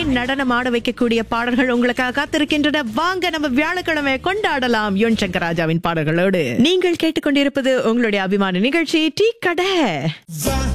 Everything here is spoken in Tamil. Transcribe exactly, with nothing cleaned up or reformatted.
நடனம் ஆட வைக்கக்கூடிய பாடல்கள் உங்களுக்காக காத்திருக்கின்றன. வாங்க நம்ம வியாழக்கிழமை கொண்டாடலாம் யுவன் சங்கர் ராஜாவின் பாடல்களோடு. நீங்கள் கேட்டுக்கொண்டிருப்பது உங்களுடைய அபிமான நிகழ்ச்சி டீ கடை.